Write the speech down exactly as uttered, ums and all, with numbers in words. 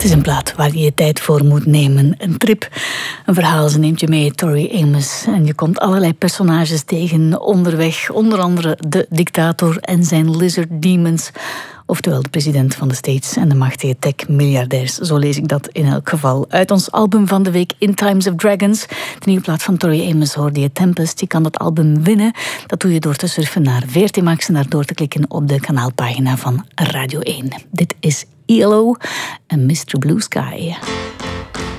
is een plaat waar je je tijd voor moet nemen. Een trip, een verhaal, ze neemt je mee, Tori Amos. En je komt allerlei personages tegen onderweg. Onder andere de dictator en zijn lizard demons. Oftewel de president van de States en de machtige tech-miljardairs. Zo lees ik dat in elk geval. Uit ons album van de week In Times of Dragons. De nieuwe plaat van Tori Amos hoorde je Tempest. Je kan dat album winnen. Dat doe je door te surfen naar V R T Max en daar door te klikken op de kanaalpagina van Radio één. Dit is E L O en mister Blue Sky.